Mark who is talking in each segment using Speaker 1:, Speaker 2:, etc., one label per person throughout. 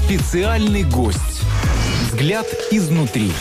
Speaker 1: Специальный гость. Взгляд изнутри.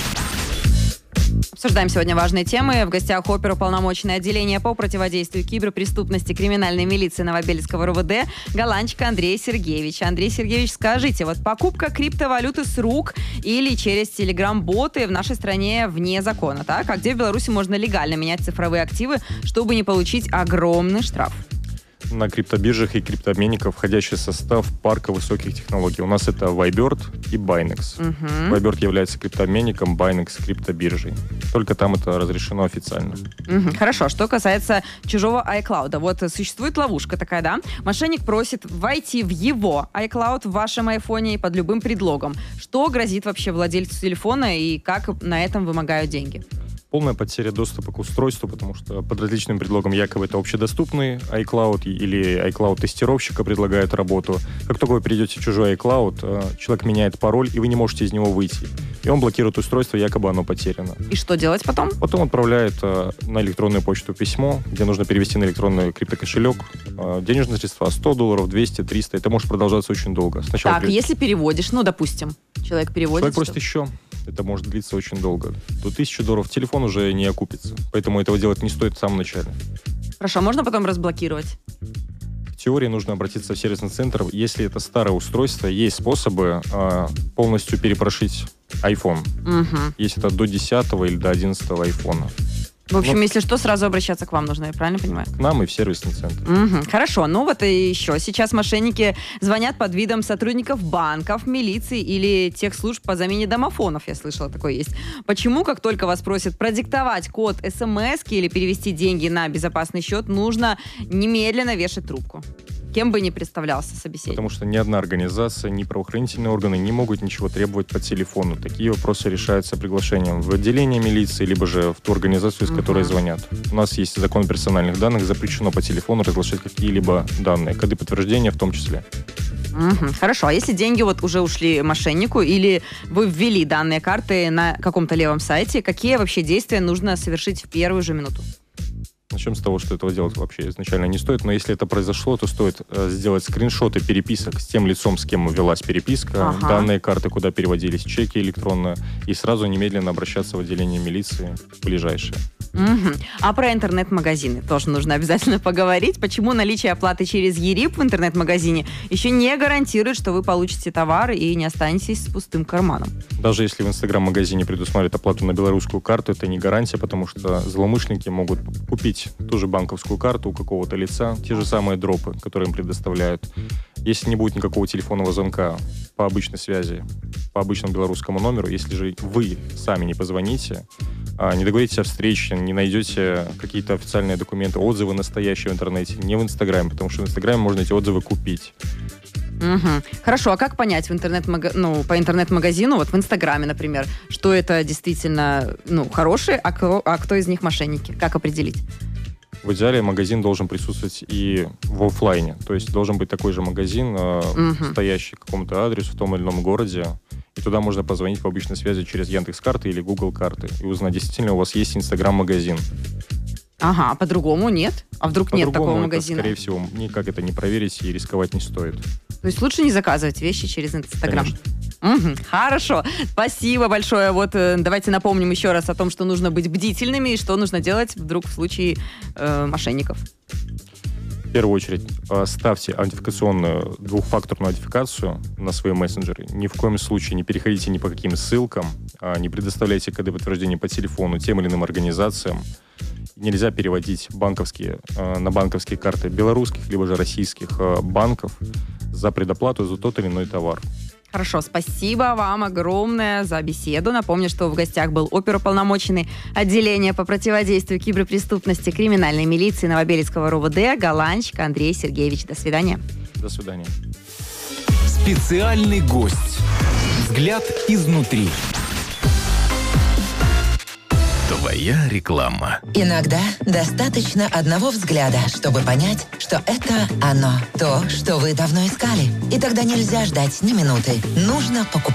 Speaker 2: Обсуждаем сегодня важные темы. В гостях оперуполномоченное отделение по противодействию киберпреступности криминальной милиции Новобелецкого РУВД Галанчик Андрей Сергеевич. Андрей Сергеевич, скажите, вот покупка криптовалюты с рук или через телеграм-боты в нашей стране вне закона, так? А где в Беларуси можно легально менять цифровые активы, чтобы не получить огромный штраф?
Speaker 3: На криптобиржах и криптообменниках входящий состав парка высоких технологий. У нас это Vybird и Binex. Vybird является криптообменником, Binex — криптобиржей. Только там это разрешено официально.
Speaker 2: Хорошо. Что касается чужого iCloud. Вот существует ловушка такая, да? Мошенник просит войти в его iCloud в вашем айфоне под любым предлогом. Что грозит вообще владельцу телефона и как на этом вымогают деньги?
Speaker 3: Полная потеря доступа к устройству, потому что под различным предлогом якобы это общедоступный iCloud или iCloud тестировщика предлагает работу. Как только вы перейдете в чужой iCloud, человек меняет пароль, и вы не можете из него выйти. И он блокирует устройство, якобы оно потеряно.
Speaker 2: И что делать потом?
Speaker 3: Потом отправляет на электронную почту письмо, где нужно перевести на электронный криптокошелек денежные средства, $100, 200, 300. Это может продолжаться очень долго.
Speaker 2: Сначала если переводишь, допустим, человек переводит...
Speaker 3: Человек просит еще. Это может длиться очень долго. До $1000 телефон уже не окупится. Поэтому этого делать не стоит в самом начале.
Speaker 2: Хорошо, можно потом разблокировать?
Speaker 3: В теории нужно обратиться в сервисный центр. Если это старое устройство, есть способы полностью перепрошить iPhone. Если это до 10 или до 11 айфона.
Speaker 2: В общем, если что, сразу обращаться к вам нужно, я правильно понимаю?
Speaker 3: К нам и в сервисный центр.
Speaker 2: Хорошо. И еще. Сейчас мошенники звонят под видом сотрудников банков, милиции или тех служб по замене домофонов. Я слышала, такое есть. Почему, как только вас просят продиктовать код СМС-ки или перевести деньги на безопасный счет, нужно немедленно вешать трубку? Кем бы ни представлялся собеседник.
Speaker 3: Потому что ни одна организация, ни правоохранительные органы не могут ничего требовать по телефону. Такие вопросы решаются приглашением в отделение милиции, либо же в ту организацию, из которой звонят. У нас есть закон о персональных данных, запрещено по телефону разглашать какие-либо данные, коды подтверждения в том числе.
Speaker 2: Хорошо, а если деньги уже ушли мошеннику, или вы ввели данные карты на каком-то левом сайте, какие вообще действия нужно совершить в первую же минуту?
Speaker 3: Начнем с того, что этого делать вообще изначально не стоит, но если это произошло, то стоит сделать скриншоты переписок с тем лицом, с кем велась переписка, данные карты, куда переводились чеки электронно, и сразу немедленно обращаться в отделение милиции ближайшее.
Speaker 2: А про интернет-магазины тоже нужно обязательно поговорить. Почему наличие оплаты через ЕРИП в интернет-магазине еще не гарантирует, что вы получите товар и не останетесь с пустым карманом?
Speaker 3: Даже если в Инстаграм-магазине предусматривают оплату на белорусскую карту, это не гарантия, потому что злоумышленники могут купить ту же банковскую карту у какого-то лица, те же самые дропы, которые им предоставляют. Если не будет никакого телефонного звонка по обычной связи, по обычному белорусскому номеру, если же вы сами не позвоните, не договоритесь о встрече, не найдете какие-то официальные документы, отзывы настоящие в интернете, не в Инстаграме, потому что в Инстаграме можно эти отзывы купить.
Speaker 2: Хорошо, а как понять по интернет-магазину, вот в Инстаграме, например, что это действительно хорошие, а кто из них мошенники? Как определить?
Speaker 3: В идеале магазин должен присутствовать и в офлайне. То есть должен быть такой же магазин, стоящий к какому-то адресу в том или ином городе. И туда можно позвонить по обычной связи через Яндекс.Карты или Google карты и узнать, действительно у вас есть Инстаграм-магазин.
Speaker 2: А по-другому нет? А вдруг нет такого магазина?
Speaker 3: Скорее всего, никак это не проверить и рисковать не стоит.
Speaker 2: То есть лучше не заказывать вещи через Инстаграм? Хорошо. Спасибо большое. Давайте напомним еще раз о том, что нужно быть бдительными и что нужно делать вдруг в случае мошенников.
Speaker 3: В первую очередь, ставьте аутентификационную двухфакторную аутентификацию на свои мессенджеры. Ни в коем случае не переходите ни по каким ссылкам, не предоставляйте коды подтверждения по телефону тем или иным организациям. Нельзя переводить на банковские карты белорусских, либо же российских банков за предоплату за тот или иной товар.
Speaker 2: Хорошо, спасибо вам огромное за беседу. Напомню, что в гостях был оперуполномоченный отделение по противодействию киберпреступности криминальной милиции Новобелецкого РУВД Галанчик Андрей Сергеевич. До свидания.
Speaker 3: До свидания.
Speaker 1: Специальный гость. Взгляд изнутри. Твоя реклама.
Speaker 4: Иногда достаточно одного взгляда, чтобы понять, что это оно. То, что вы давно искали. И тогда нельзя ждать ни минуты. Нужно покупать.